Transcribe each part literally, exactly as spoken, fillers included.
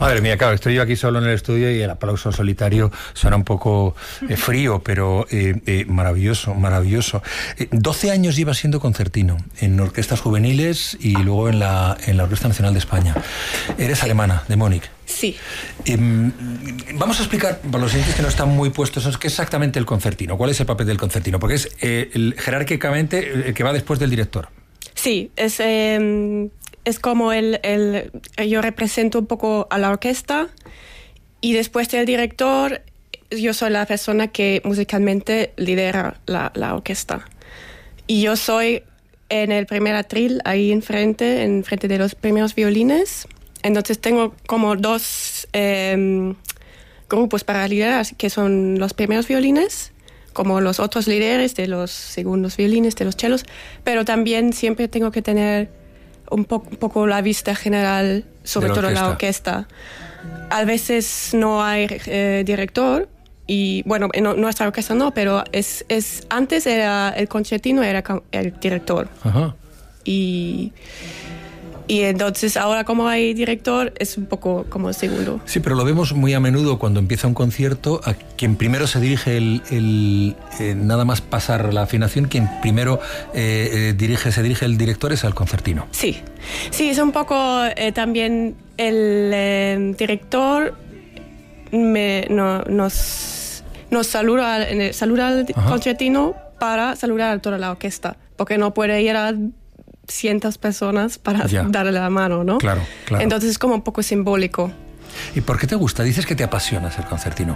Madre mía, claro, estoy yo aquí solo en el estudio y el aplauso solitario suena un poco eh, frío, pero eh, eh, maravilloso, maravilloso. Eh, doce años llevas siendo concertino en orquestas juveniles y luego en la, en la Orquesta Nacional de España. Eres alemana, de Múnich. Sí. Eh, vamos a explicar, para los siguientes que no están muy puestos, ¿qué es exactamente el concertino? ¿Cuál es el papel del concertino? Porque es eh, el, jerárquicamente el que va después del director. Sí, es, eh, es como el, el... Yo represento un poco a la orquesta y después del director yo soy la persona que musicalmente lidera la, la orquesta. Y yo soy en el primer atril, ahí enfrente, enfrente de los primeros violines. Entonces tengo como dos eh, grupos para liderar, que son los primeros violines, como los otros líderes de los segundos violines, de los chelos, pero también siempre tengo que tener un, po- un poco la vista general sobre la toda orquesta. la orquesta. A veces no hay eh, director, y bueno, en nuestra orquesta no, pero es, es antes era el concertino, era el director. Ajá. Y... Y entonces ahora como hay director es un poco como el segundo. Sí, pero lo vemos muy a menudo cuando empieza un concierto, a quien primero se dirige el, el eh, nada más pasar la afinación, quien primero eh, eh, dirige, se dirige el director es al concertino. Sí, sí, es un poco eh, también el eh, director me, no, nos, nos saluda, eh, saluda al Ajá. concertino para saludar a toda la orquesta, porque no puede ir a cientos personas para Ya. darle la mano, ¿no? Claro, claro. Entonces es como un poco simbólico. ¿Y por qué te gusta? Dices que te apasiona ser concertino.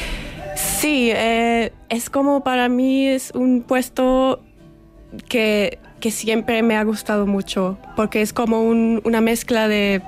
Sí, eh, es como para mí es un puesto que, que siempre me ha gustado mucho, porque es como un, una mezcla de,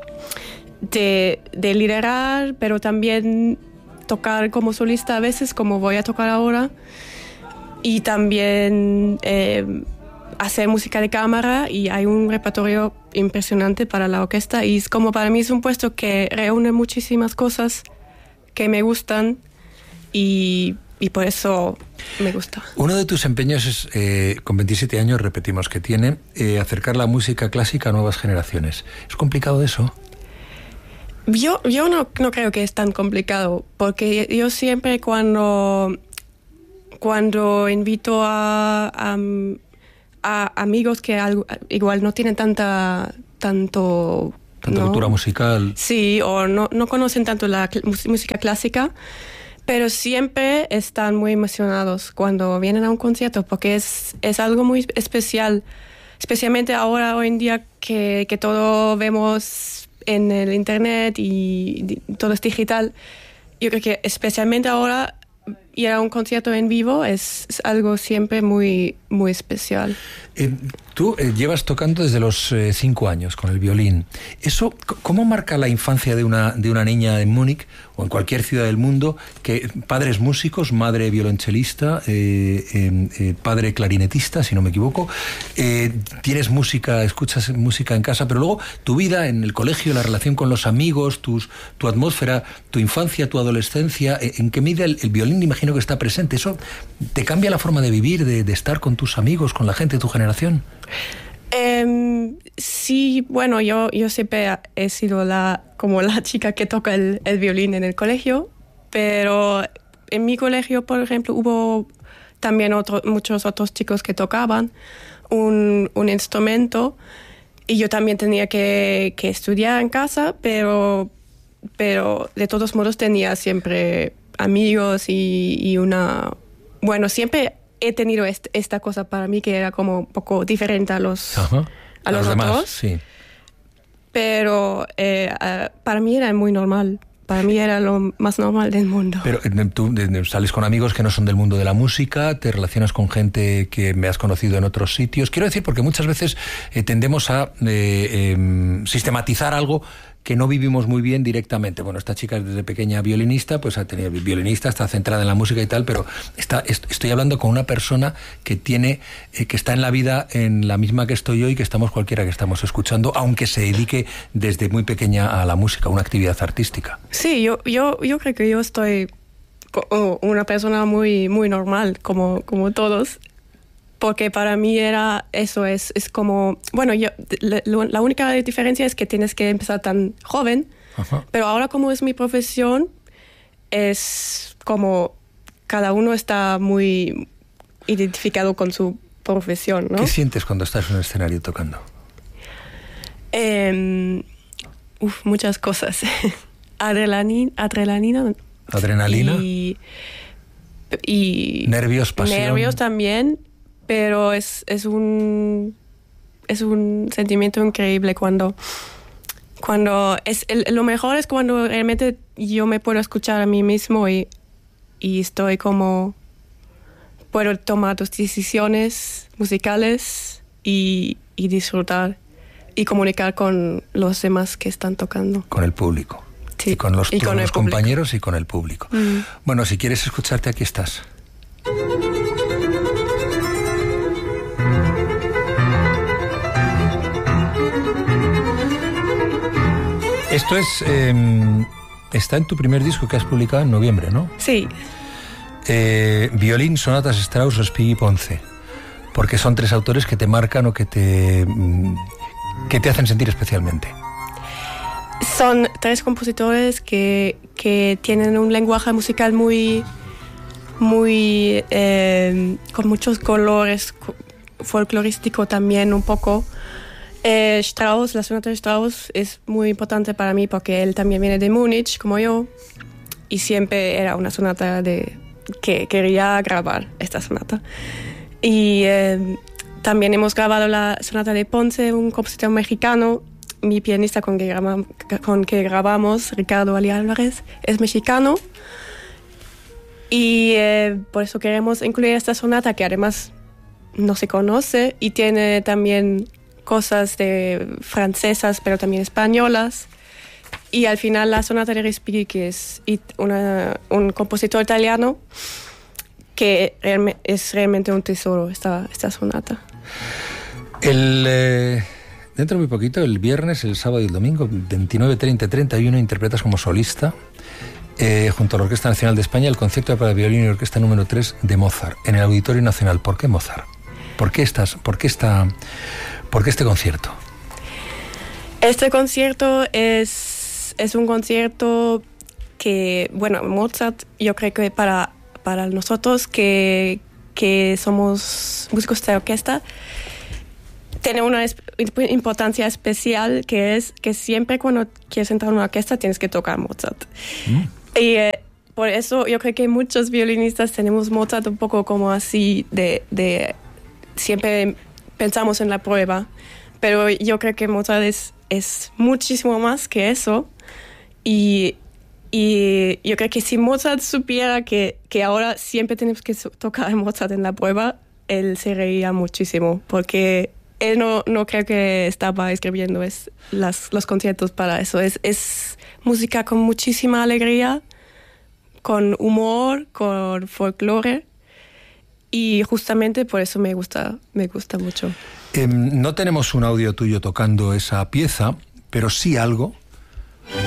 de, de liderar, pero también tocar como solista a veces, como voy a tocar ahora, y también... Eh, hacer música de cámara, y hay un repertorio impresionante para la orquesta, y es como para mí es un puesto que reúne muchísimas cosas que me gustan y, y por eso me gusta. Uno de tus empeños es, eh, con veintisiete años, repetimos que tiene, eh, acercar la música clásica a nuevas generaciones. ¿Es complicado eso? Yo, yo no, no creo que es tan complicado, porque yo siempre cuando, cuando invito a... a a amigos que algo, igual no tienen tanta tanto tanta ¿no? cultura musical, sí, o no, no conocen tanto la cl- música clásica, pero siempre están muy emocionados cuando vienen a un concierto, porque es, es algo muy especial, especialmente ahora, hoy en día, que, que todo vemos en el internet y, y todo es digital. Yo creo que especialmente ahora ir a un concierto en vivo es, es algo siempre muy, muy especial. Eh, tú eh, llevas tocando desde los eh, cinco años con el violín. ¿Eso c- cómo marca la infancia de una, de una niña en Múnich o en cualquier ciudad del mundo, que padres músicos, madre violonchelista, eh, eh, eh, padre clarinetista, si no me equivoco, eh, tienes música, escuchas música en casa, pero luego tu vida en el colegio, la relación con los amigos, tus, tu atmósfera, tu infancia, tu adolescencia, eh, ¿en qué medida el, el violín imagino que está presente? ¿Eso te cambia la forma de vivir, de, de estar con tus amigos, con la gente de tu generación? Um, sí, bueno, yo, yo siempre he sido la, como la chica que toca el, el violín en el colegio, pero en mi colegio, por ejemplo, hubo también otro, muchos otros chicos que tocaban un, un instrumento, y yo también tenía que, que estudiar en casa, pero, pero de todos modos tenía siempre amigos y, y una... Bueno, siempre he tenido est- esta cosa para mí que era como un poco diferente a los, Ajá. a los, los demás, otros. sí. Pero eh, uh, para mí era muy normal. Para mí era lo más normal del mundo. Pero eh, tú eh, sales con amigos que no son del mundo de la música, te relacionas con gente que me has conocido en otros sitios. Quiero decir, porque muchas veces eh, tendemos a eh, eh, sistematizar algo que no vivimos muy bien directamente. Bueno, esta chica desde pequeña violinista, pues ha tenido violinista, está centrada en la música y tal, pero está, est- estoy hablando con una persona que tiene, eh, que está en la vida en la misma que estoy yo y que estamos cualquiera que estamos escuchando, aunque se dedique desde muy pequeña a la música, una actividad artística. Sí, yo, yo, yo creo que yo estoy co- una persona muy, muy normal, como, como todos. Porque para mí era eso, es, es como... Bueno, yo, la, la única diferencia es que tienes que empezar tan joven Ajá. Pero ahora como es mi profesión, es como cada uno está muy identificado con su profesión, ¿no? ¿Qué sientes cuando estás en un escenario tocando? Eh, uf, muchas cosas. Adrenalina, adrenalina. Adrenalina. Y, y nervios, pasión. Nervios también, pero es, es un es un sentimiento increíble cuando cuando es el, lo mejor es cuando realmente yo me puedo escuchar a mí mismo y, y estoy como puedo tomar tus decisiones musicales y, y disfrutar y comunicar con los demás que están tocando. Con el público. Sí, y con los, y con los el compañeros y con el público. Mm. Bueno, si quieres escucharte, aquí estás. Esto es... Eh, está en tu primer disco que has publicado en noviembre, ¿no? Sí. Eh, violín, sonatas Strauss, Respighi, Ponce. Porque son tres autores que te marcan o que te, que te hacen sentir especialmente. Son tres compositores que, que tienen un lenguaje musical muy, muy eh, con muchos colores, folclorístico también un poco. Eh, Strauss, la sonata de Strauss es muy importante para mí porque él también viene de Múnich, como yo, y siempre era una sonata de que quería grabar esta sonata. Y eh, también hemos grabado la sonata de Ponce, un compositor mexicano. Mi pianista con que, graba, con que grabamos, Ricardo Ali Álvarez, es mexicano. Y eh, por eso queremos incluir esta sonata que además no se conoce y tiene también cosas de francesas, pero también españolas. Y al final la sonata de Respighi, que es una, un compositor italiano, que es realmente un tesoro esta, esta sonata. El... Eh... Dentro de muy poquito, el viernes, el sábado y el domingo, veintinueve, treinta y treinta y uno, interpretas como solista, eh, junto a la Orquesta Nacional de España, el concierto para violín y orquesta número tres de Mozart, en el Auditorio Nacional. ¿Por qué Mozart? ¿Por qué, estás, por qué, esta, por qué este concierto? Este concierto es, es un concierto que, bueno, Mozart, yo creo que para, para nosotros que, que somos músicos de orquesta, tiene una importancia especial que es que siempre cuando quieres entrar en una orquesta tienes que tocar Mozart. Mm. Y eh, por eso yo creo que muchos violinistas tenemos Mozart un poco como así de, de siempre pensamos en la prueba, pero yo creo que Mozart es, es muchísimo más que eso y, y yo creo que si Mozart supiera que, que ahora siempre tenemos que tocar Mozart en la prueba, él se reiría muchísimo porque él no, no creo que estaba escribiendo es, las, los conciertos para eso. Es, es música con muchísima alegría, con humor, con folclore. Y justamente por eso me gusta, me gusta mucho. Eh, no tenemos un audio tuyo tocando esa pieza, pero sí algo